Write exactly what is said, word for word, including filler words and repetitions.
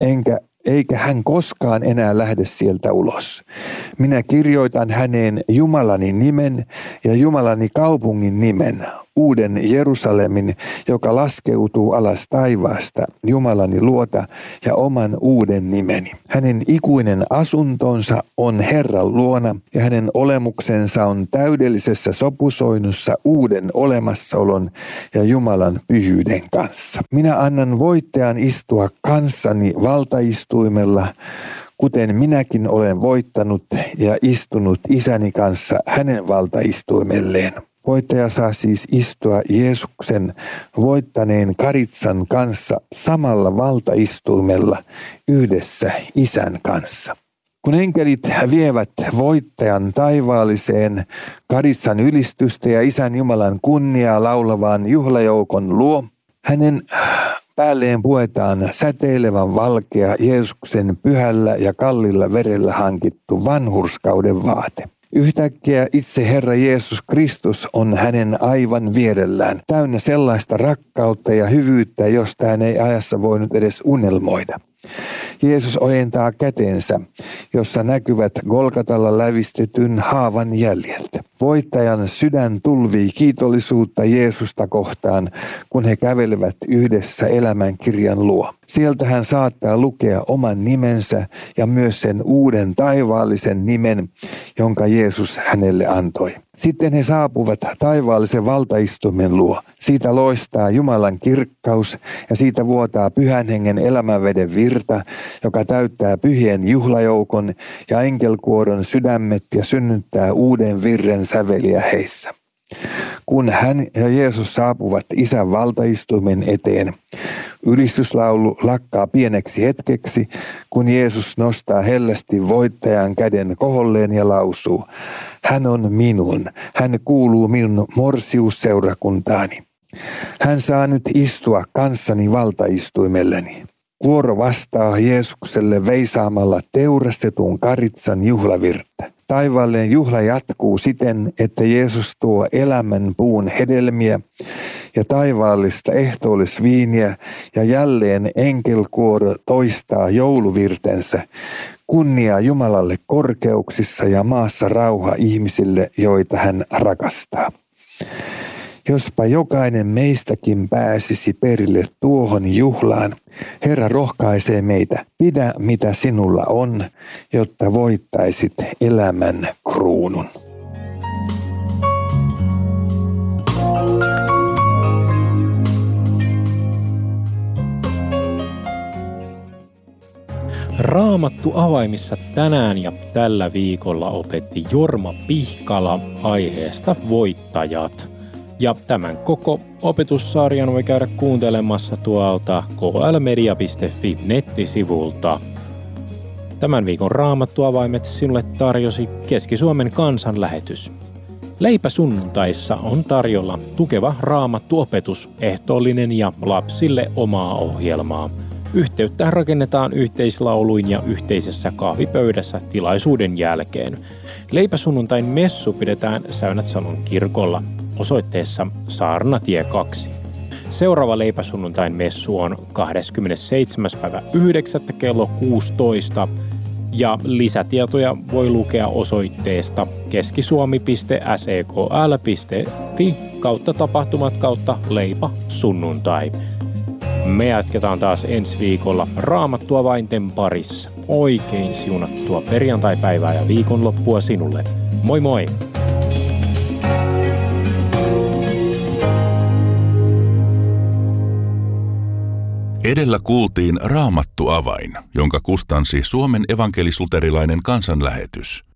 enkä eikä hän koskaan enää lähde sieltä ulos. Minä kirjoitan häneen Jumalani nimen ja Jumalani kaupungin nimen, uuden Jerusalemin, joka laskeutuu alas taivaasta, Jumalani luota ja oman uuden nimeni. Hänen ikuinen asuntonsa on Herran luona ja hänen olemuksensa on täydellisessä sopusoinnussa uuden olemassaolon ja Jumalan pyhyyden kanssa. Minä annan voittajan istua kanssani valtaistuimella, kuten minäkin olen voittanut ja istunut isäni kanssa hänen valtaistuimelleen. Voittaja saa siis istua Jeesuksen voittaneen Karitsan kanssa samalla valtaistuimella yhdessä isän kanssa. Kun enkelit vievät voittajan taivaalliseen Karitsan ylistystä ja isän Jumalan kunniaa laulavaan juhlajoukon luo, hänen päälleen puetaan säteilevän valkea Jeesuksen pyhällä ja kallilla verellä hankittu vanhurskauden vaate. Yhtäkkiä itse Herra Jeesus Kristus on hänen aivan vierellään, täynnä sellaista rakkautta ja hyvyyttä, josta hän ei ajassa voinut edes unelmoida. Jeesus ojentaa kätensä, jossa näkyvät Golgatalla lävistetyn haavan jäljeltä. Voittajan sydän tulvii kiitollisuutta Jeesusta kohtaan, kun he kävelevät yhdessä elämänkirjan luo. Sieltä hän saattaa lukea oman nimensä ja myös sen uuden taivaallisen nimen, jonka Jeesus hänelle antoi. Sitten he saapuvat taivaallisen valtaistuimen luo. Siitä loistaa Jumalan kirkkaus ja siitä vuotaa Pyhän Hengen elämänveden virta, joka täyttää pyhien juhlajoukon ja enkelkuoron sydämet ja synnyttää uuden virren säveliä heissä. Kun hän ja Jeesus saapuvat isän valtaistuimen eteen, ylistyslaulu lakkaa pieneksi hetkeksi, kun Jeesus nostaa hellästi voittajan käden koholleen ja lausuu: hän on minun, hän kuuluu minun morsiusseurakuntaani. Hän saa nyt istua kanssani valtaistuimelleni. Kuoro vastaa Jeesukselle veisaamalla teurastetun Karitsan juhlavirttä. Taivaallinen juhla jatkuu siten, että Jeesus tuo elämän puun hedelmiä ja taivaallista ehtoollisviiniä ja jälleen enkelkuoro toistaa jouluvirtensä. Kunnia Jumalalle korkeuksissa ja maassa rauha ihmisille, joita hän rakastaa. Jospa jokainen meistäkin pääsisi perille tuohon juhlaan, Herra rohkaisee meitä, pidä mitä sinulla on, jotta voittaisit elämän kruunun. Raamattu avaimissa tänään ja tällä viikolla opetti Jorma Pihkala aiheesta voittajat. Ja tämän koko opetussarjan voi käydä kuuntelemassa tuolta k l media piste f i nettisivulta. Tämän viikon Raamattuavaimet sinulle tarjosi Keski-Suomen kansanlähetys. Leipäsunnuntaissa on tarjolla tukeva Raamattuopetus, ehtoollinen ja lapsille omaa ohjelmaa. Yhteyttä rakennetaan yhteislauluin ja yhteisessä kahvipöydässä tilaisuuden jälkeen. Leipäsunnuntain messu pidetään Säynätsalon kirkolla osoitteessa Saarnatie kaksi. Seuraava leipäsunnuntain messu on kahdeskymmenesseitsemäs päivä yhdeksättä kello kuusitoista ja lisätietoja voi lukea osoitteesta keskisuomi piste s e k l piste f i kautta tapahtumat kautta leipäsunnuntai. Me jatketaan taas ensi viikolla Raamattuavainten parissa. Oikein siunattua perjantaipäivää ja viikonloppua sinulle. Moi moi! Edellä kuultiin Raamattuavain, jonka kustansi Suomen evankelis-luterilainen kansanlähetys.